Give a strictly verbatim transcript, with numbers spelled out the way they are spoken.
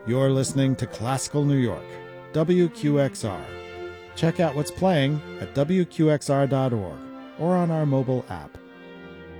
You're listening to Classical New York, W Q X R. Check out what's playing at W Q X R dot org or on our mobile app.